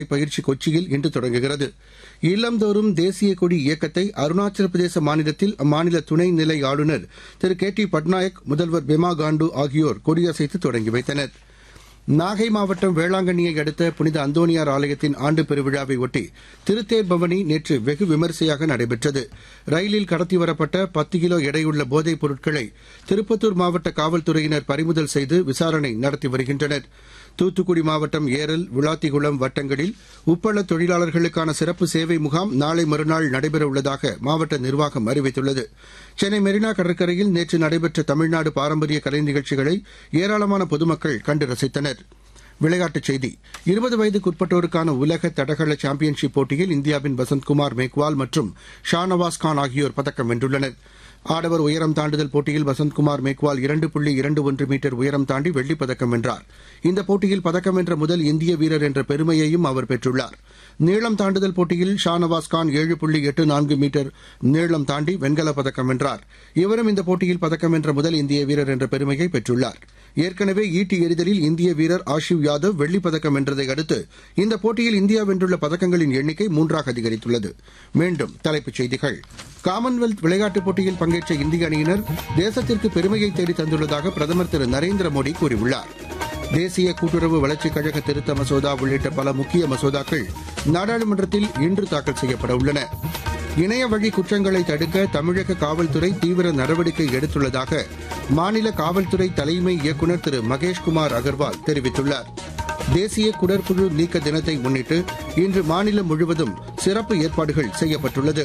பயிற்சி கொச்சியில் இன்று தொடங்குகிறது. இல்லந்தோறும் தேசிய கொடி இயக்கத்தை அருணாச்சல பிரதேச மாநிலத்தில் அம்மாநில துணைநிலை ஆளுநர் திரு கே டி பட்நாயக், முதல்வர் பெமா காண்டு ஆகியோர் கொடியசைத்து தொடங்கி வைத்தனர். நாகை மாவட்டம் வேளாங்கண்ணியை அடுத்த புனித அந்தோணியார் ஆலயத்தின் ஆண்டு பெருவிழாவை ஒட்டி திருத்தேர் பவனி நேற்று வெகு விமரிசையாக நடைபெற்றது. ரயிலில் கடத்தி வரப்பட்ட 10 கிலோ எடையுள்ள போதைப் பொருட்களை திருப்பத்தூர் மாவட்ட காவல்துறையினர் பறிமுதல் செய்து விசாரணை நடத்தி வருகின்றனர். தூத்துக்குடி மாவட்டம் ஏரல், விளாத்திகுளம் வட்டங்களில் உப்பள தொழிலாளர்களுக்கான சிறப்பு சேவை முகாம் நாளை மறுநாள் நடைபெறவுள்ளதாக மாவட்ட நிர்வாகம் அறிவித்துள்ளது. சென்னை மெரினா கடற்கரையில் நேற்று நடைபெற்ற தமிழ்நாடு பாரம்பரிய கலை நிகழ்ச்சிகளை ஏராளமான பொதுமக்கள் கண்டு ரசித்தனர். விளையாட்டுச் செய்தி. 20 வயதுக்குட்பட்டோருக்கான உலக தடகள சாம்பியன்ஷிப் போட்டியில் இந்தியாவின் வசந்த்குமார் மேக்வால் மற்றும் ஷாநவாஸ் கான் ஆகியோர் பதக்கம் வென்றுள்ளனர். ஆடவர் உயரம் தாண்டுதல் போட்டியில் வசந்த்குமார் மேக்வால் 2.21 மீட்டர் உயரம் தாண்டி வெள்ளிப் பதக்கம் வென்றார். இந்த போட்டியில் பதக்கம் வென்ற முதல் இந்திய வீரர் என்ற பெருமையையும் அவர் பெற்றுள்ளார். நீளம் தாண்டுதல் போட்டியில் ஷாநவாஸ் கான் 7.84 மீட்டர் நீளம் தாண்டி வெண்கலப் பதக்கம் வென்றார். இவரும் இந்த போட்டியில் பதக்கம் வென்ற முதல் இந்திய வீரர் என்ற பெருமையை பெற்றுள்ளார். ஏற்கனவே ஈட்டி எறிதலில் இந்திய வீரர் ஆஷிவ் யாதவ் வெள்ளிப் பதக்கம் வென்றதை அடுத்து இந்த போட்டியில் இந்தியா வென்றுள்ள பதக்கங்களின் எண்ணிக்கை 3ஆக அதிகரித்துள்ளது. மீண்டும் தலைப்புச் செய்திகள். காமன்வெல்த் விளையாட்டுப் போட்டியில் பங்கேற்ற இந்திய அணியினர் தேசத்திற்கு பெருமையை தேடி தந்துள்ளதாக பிரதமர் திரு நரேந்திர மோடி கூறியுள்ளார். தேசிய கூட்டுறவு வளர்ச்சிக் கழக திருத்த மசோதா உள்ளிட்ட பல முக்கிய மசோதாக்கள் நாடாளுமன்றத்தில் இன்று தாக்கல் செய்யப்பட உள்ளன. இணைய வழி குற்றங்களை தடுக்க தமிழக காவல்துறை தீவிர நடவடிக்கை எடுத்துள்ளதாக மாநில காவல்துறை தலைமை இயக்குநர் திரு மகேஷ்குமார் அகர்வால் தெரிவித்துள்ளார். தேசிய குடற்புழு நீக்க தினத்தை முன்னிட்டு இன்று மாநிலம் முழுவதும் சிறப்பு ஏற்பாடுகள் செய்யப்பட்டுள்ளது.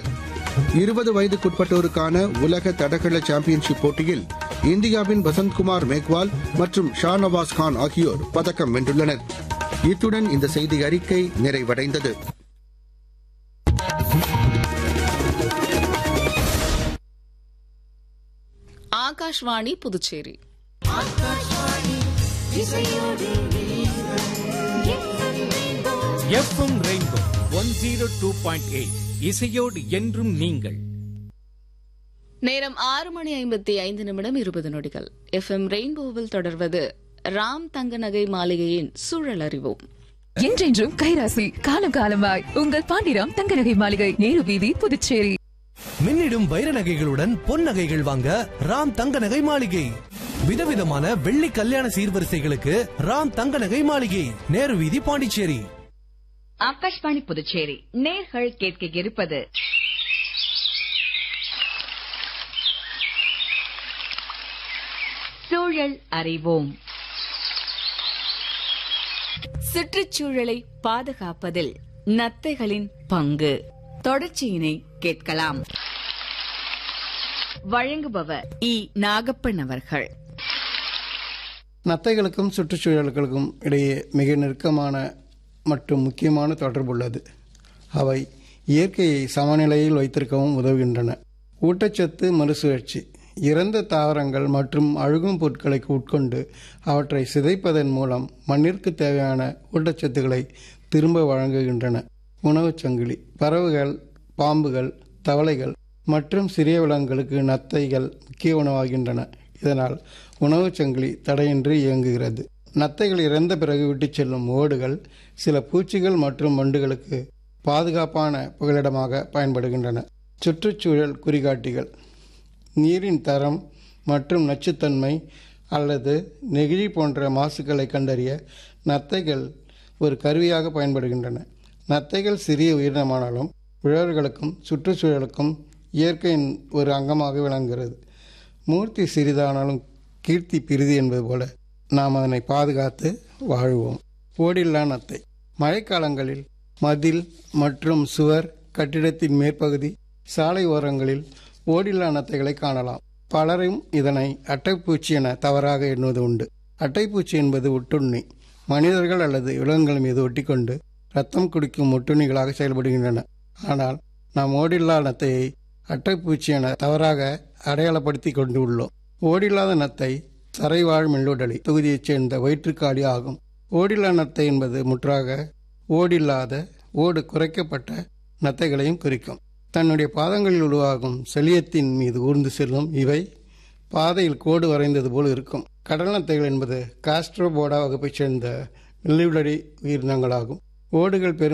20 வயதுக்குட்பட்டோருக்கான உலக தடகள சாம்பியன்ஷிப் போட்டியில் இந்தியாவின் வசந்த்குமார் மேக்வால் மற்றும் ஷாநவாஸ் கான் ஆகியோர் பதக்கம் வென்றுள்ளனர். இத்துடன் இந்த செய்தி அறிக்கை நிறைவடைந்தது. ஆகாஷ்வாணி புதுச்சேரி. எஃப்எம் ரெயின்போ 102.8 இசையோடு என்றும் நீங்கள். நேரம் 6:55 எஃப்எம் ரெயின்போவில் தொடர்வது ராம் தங்க நகை மாளிகையின் சூழல் அறிவோம். என்றென்றும் கைராசி, காலம் காலமாய் உங்கள் பாண்டிராம் தங்க நகை மாளிகை, நேரு வீதி, புதுச்சேரி. மின்னிடும் வைர நகைகளுடன் பொன் நகைகள் வாங்க ராம் தங்க நகை மாளிகை. விதவிதமான வெள்ளி கல்யாண சீர்வரிசைகளுக்கு ராம் தங்க நகை மாளிகை, நேரு வீதி, பாண்டிச்சேரி. ஆகாஷ்வாணி புதுச்சேரி நேர்கள் கேட்க இருப்பது சூழல் அறிவோம். சுற்றுச்சூழலை பாதுகாப்பதில் நத்தைகளின் பங்கு தொடர்ச்சியினை கேட்கலாம். வழங்குபவர் இ. நாகப்பன் அவர்கள். நத்தைகளுக்கும் சுற்றுச்சூழல்களுக்கும் இடையே மிக நெருக்கமான மற்றும் முக்கியமான தொடர்பு உள்ளது. அவை இயற்கையை சமநிலையில் வைத்திருக்கவும் உதவுகின்றன. ஊட்டச்சத்து மறுசுழற்சி. இறந்த தாவரங்கள் மற்றும் அழுகும் பொருட்களை உட்கொண்டு அவற்றை சிதைப்பதன் மூலம் மண்ணிற்கு தேவையான ஊட்டச்சத்துக்களை திரும்ப வழங்குகின்றன. உணவுச் சங்கிலி. பறவைகள், பாம்புகள், தவளைகள் மற்றும் சிறிய விலங்குகளுக்கு நத்தைகள் முக்கிய உணவாகின்றன. இதனால் உணவுச் சங்கிலி தடையின்றி இயங்குகிறது. நத்தைகள் இறந்த பிறகு விட்டுச் செல்லும் ஓடுகள் சில பூச்சிகள் மற்றும் வண்டுகளுக்கு பாதுகாப்பான புகலிடமாக பயன்படுகின்றன. சுற்றுச்சூழல் குறிகாட்டிகள். நீரின் தரம் மற்றும் நச்சுத்தன்மை அல்லது நெகிழி போன்ற மாசுக்களை கண்டறிய நத்தைகள் ஒரு கருவியாக பயன்படுகின்றன. நத்தைகள் சிறிய உயிரினமானாலும் உழவர்களுக்கும் சுற்றுச்சூழலுக்கும் இயற்கையின் ஒரு அங்கமாக விளங்குகிறது. மூர்த்தி சிறிதானாலும் கீர்த்தி பிரிதி என்பது போல நாம் அதனை பாதுகாத்து வாழ்வோம். ஓடில்லா நத்தை. மழைக்காலங்களில் மதில் மற்றும் சுவர், கட்டிடத்தின் மேற்பகுதி, சாலை ஓரங்களில் ஓடில்லா நத்தைகளை காணலாம். பலரும் இதனை அட்டைப்பூச்சி என தவறாக எண்ணுவது உண்டு. அட்டைப்பூச்சி என்பது ஒட்டுண்ணி. மனிதர்கள் அல்லது விலங்குகள் மீது ஒட்டிக்கொண்டு ரத்தம் குடிக்கும் ஒட்டுண்ணிகளாக செயல்படுகின்றன. ஆனால் நாம் ஓடில்லா நத்தையை அட்டைப்பூச்சி என தவறாக அடையாளப்படுத்தி கொண்டு உள்ளோம். ஓடில்லாத நத்தை சரைவாழ் மெல்லுடலி தொகுதியைச் சேர்ந்த வயிற்றுக்காளி ஆகும். ஓடில்லா நத்தை என்பது முற்றாக ஓடில்லாத, ஓடு குறைக்கப்பட்ட நத்தைகளையும் குறிக்கும். தன்னுடைய பாதங்களில் உருவாகும் செலியத்தின் மீது ஊர்ந்து செல்லும் இவை பாதையில் கோடு வரைந்தது போல் இருக்கும். கடல் நத்தைகள் என்பது காஸ்ட்ரோபோடா வகுப்பைச் சேர்ந்த மெல்லுடலி உயிரினங்களாகும். ஓடுகள் பெரும்